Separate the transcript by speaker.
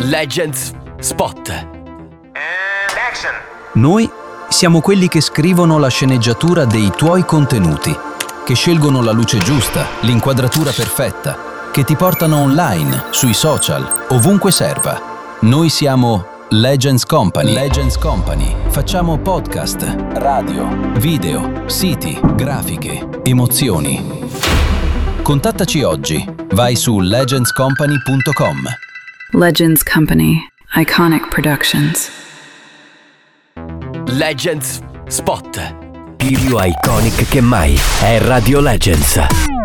Speaker 1: Legends Spot.
Speaker 2: Noi siamo quelli che scrivono la sceneggiatura dei tuoi contenuti, che scelgono la luce giusta, l'inquadratura perfetta, che ti portano online, sui social, ovunque serva. Noi siamo Legends Company. Legends Company. Facciamo podcast, radio, video, siti, grafiche, emozioni. Contattaci oggi. Vai su legendscompany.com.
Speaker 3: Legends Company. Iconic Productions.
Speaker 1: Legends Spot. Più iconic che mai è Radio Legends.